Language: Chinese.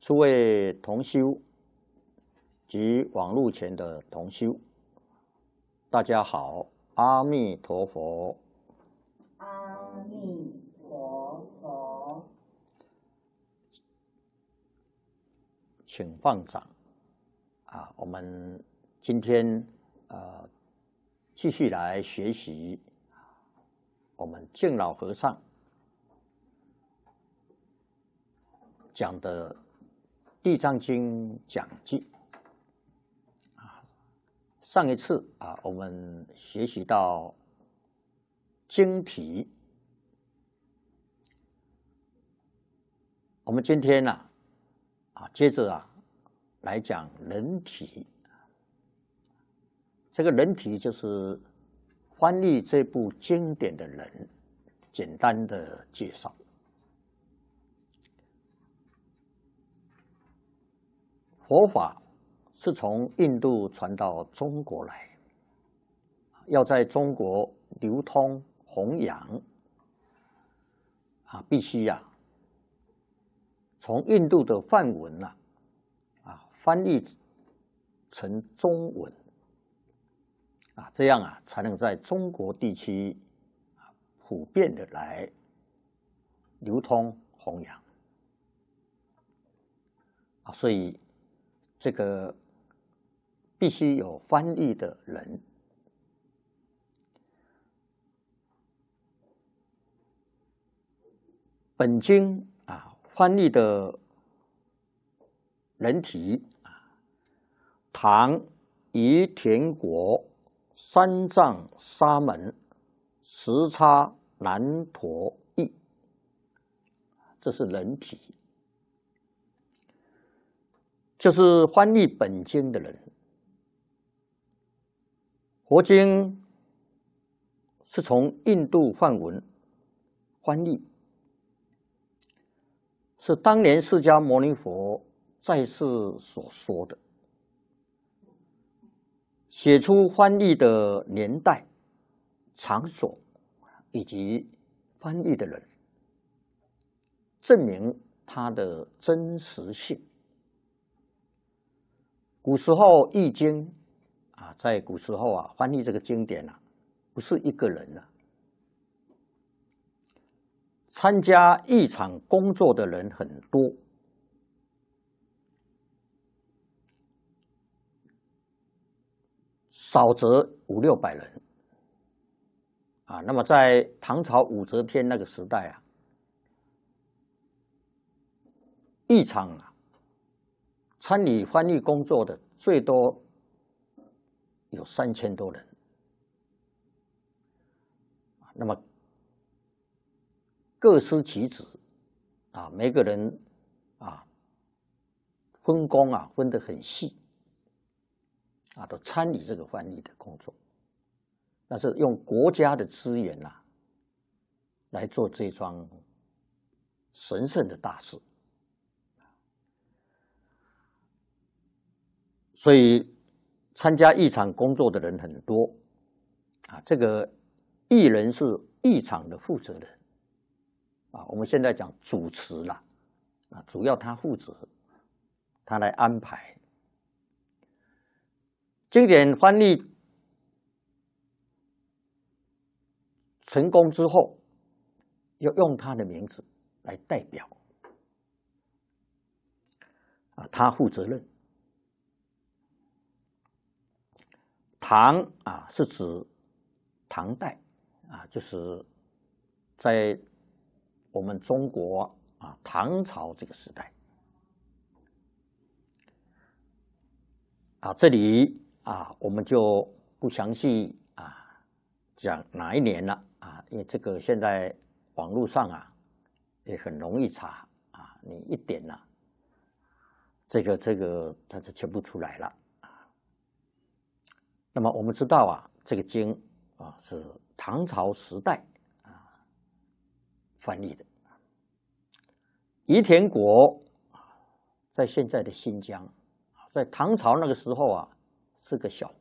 诸位同修及网络前的同修，大家好，阿弥陀佛。 阿弥陀佛。 请放掌。我们今天继续来学习我们敬老和尚讲的《地藏经》讲记。上一次我们学习到经题，我们今天接着来讲人题。这个人题就是翻译这部经典的人，简单的介绍。佛法是从印度传到中国来，要在中国流通弘扬，必须从印度的梵文翻译成中文，这样才能在中国地区普遍的来流通弘扬。所以这个必须有翻译的人。本经翻译的人题，唐于田国三藏沙门时叉难陀译，这是人题，就是翻译本经的人。佛经是从印度梵文翻译，是当年释迦牟尼佛在世所说的。写出翻译的年代、场所以及翻译的人，证明它的真实性。古时候译经在古时候翻译这个经典不是一个人参加译场工作的人很多，少则500-600人那么在唐朝武则天那个时代译场参与翻译工作的最多有3000多人。那么各司其职每个人分工分得很细都参与这个翻译的工作，那是用国家的资源来做这桩神圣的大事。所以参加译场工作的人很多这个译人是译场的负责人我们现在讲主持主要他负责，他来安排。经典翻译成功之后，要用他的名字来代表他负责任。唐是指唐代就是在我们中国唐朝这个时代这里我们就不详细讲哪一年了因为这个现在网络上也很容易查你一点这个它就全部出来了那么我们知道这个经是唐朝时代翻译的。于田国在现在的新疆，在唐朝那个时候是个小